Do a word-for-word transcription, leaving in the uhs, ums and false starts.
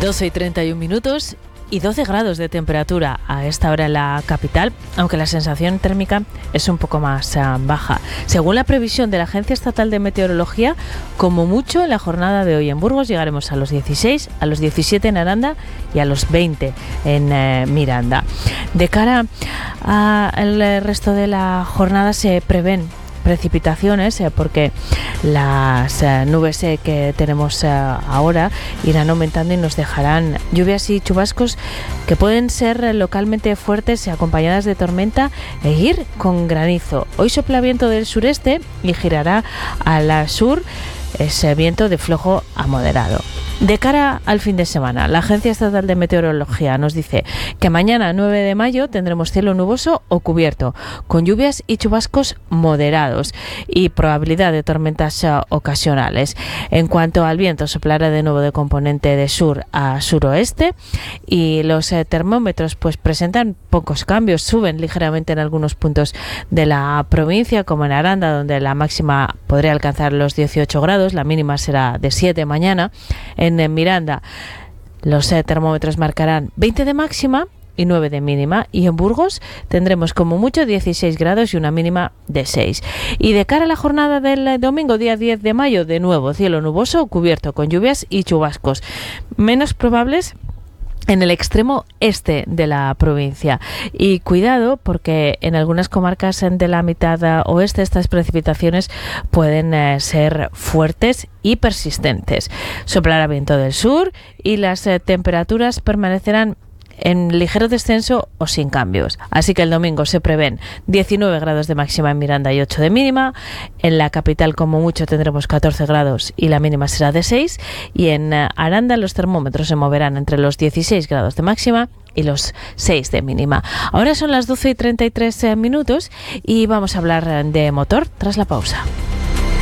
doce y treinta y un minutos y doce grados de temperatura a esta hora en la capital, aunque la sensación térmica es un poco más uh, baja. Según la previsión de la Agencia Estatal de Meteorología, como mucho en la jornada de hoy en Burgos llegaremos a los dieciséis, a los diecisiete en Aranda y a los veinte en uh, Miranda. De cara al resto de la jornada se prevén precipitaciones eh, porque las eh, nubes eh, que tenemos eh, ahora irán aumentando y nos dejarán lluvias y chubascos que pueden ser eh, localmente fuertes y acompañadas de tormenta e ir con granizo. Hoy sopla viento del sureste y girará al sur ese viento de flojo a moderado. De cara al fin de semana, la Agencia Estatal de Meteorología nos dice que mañana, nueve de mayo, tendremos cielo nuboso o cubierto, con lluvias y chubascos moderados y probabilidad de tormentas uh, ocasionales. En cuanto al viento, soplará de nuevo de componente de sur a suroeste y los eh, termómetros pues presentan pocos cambios, suben ligeramente en algunos puntos de la provincia, como en Aranda, donde la máxima podría alcanzar los dieciocho grados, la mínima será de siete mañana. En Miranda los eh, termómetros marcarán veinte de máxima y nueve de mínima, y en Burgos tendremos como mucho dieciséis grados y una mínima de seis. Y de cara a la jornada del domingo, día diez de mayo, de nuevo cielo nuboso cubierto con lluvias y chubascos menos probables en el extremo este de la provincia. Y cuidado, porque en algunas comarcas de la mitad oeste estas precipitaciones pueden eh, ser fuertes y persistentes. Soplará viento del sur y las eh, temperaturas permanecerán en ligero descenso o sin cambios. Así que el domingo se prevén diecinueve grados de máxima en Miranda y ocho de mínima. En la capital como mucho tendremos catorce grados y la mínima será de seis. Y en Aranda los termómetros se moverán entre los dieciséis grados de máxima y los seis de mínima. Ahora son las doce y treinta y tres minutos y vamos a hablar de motor tras la pausa.